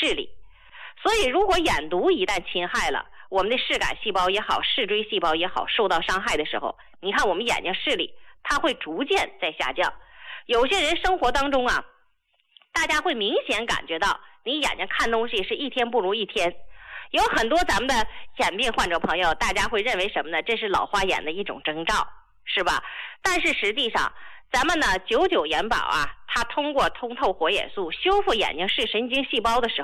视力。所以如果眼毒一旦侵害了我们的视杆细胞也好，视锥细胞也好，受到伤害的时候，你看我们眼睛视力它会逐渐在下降。有些人生活当中啊，大家会明显感觉到你眼睛看东西是一天不如一天。有很多咱们的眼病患者朋友，大家会认为什么呢？这是老花眼的一种征兆，是吧？但是实际上咱们呢99眼宝啊，它通过通透活眼素修复眼睛视神经细胞的时候